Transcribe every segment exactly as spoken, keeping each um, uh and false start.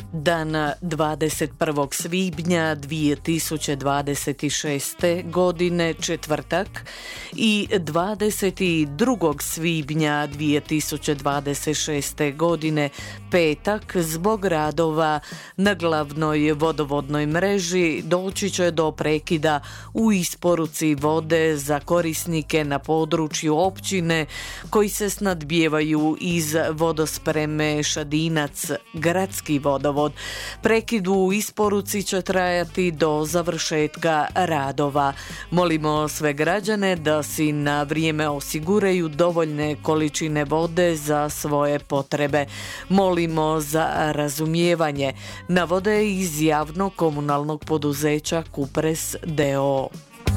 Dan dvadeset prvog svibnja dvije tisuće dvadeset šeste. godine, četvrtak, i dvadeset drugog svibnja dvije tisuće dvadeset šeste. godine, petak, zbog radova na glavnoj vodovodnoj mreži doći će do prekida u isporuci vode za korisnike na području općine koji se snadbijevaju iz vodospreme Šadinac, gradski vodovod. Prekid u isporuci će trajati do završetka radova. Molimo sve građane da si na vrijeme osiguraju dovoljne količine vode za svoje potrebe. Molimo za razumijevanje, navode iz javnog komunalnog poduzeća Kupres d o o.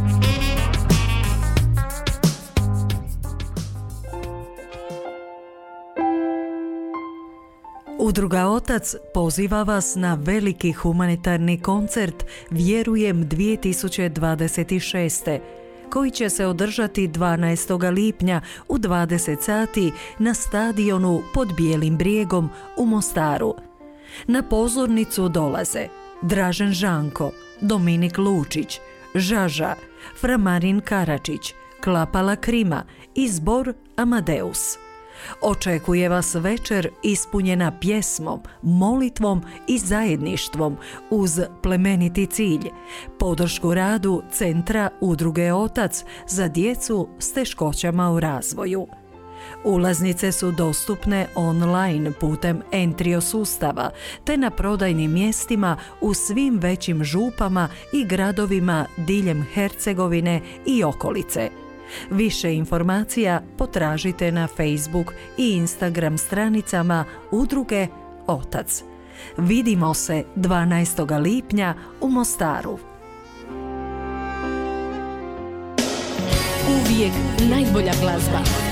Udruga Otac poziva vas na veliki humanitarni koncert Vjerujem dvije tisuće dvadeset šeste. koji će se održati dvanaestog lipnja u dvadeset sati na stadionu pod Bijelim brijegom u Mostaru. Na pozornicu dolaze Dražen Žanko, Dominik Lučić, Žaža, Framarin Karačić, Klapala Krima i zbor Amadeus. Očekuje vas večer ispunjena pjesmom, molitvom i zajedništvom uz plemeniti cilj, podršku radu Centra Udruge Otac za djecu s teškoćama u razvoju. Ulaznice su dostupne online putem Entrio sustava te na prodajnim mjestima u svim većim župama i gradovima diljem Hercegovine i okolice. Više informacija potražite na Facebook i Instagram stranicama Udruge Otac. Vidimo se dvanaestog lipnja u Mostaru. Uvijek najbolja glazba.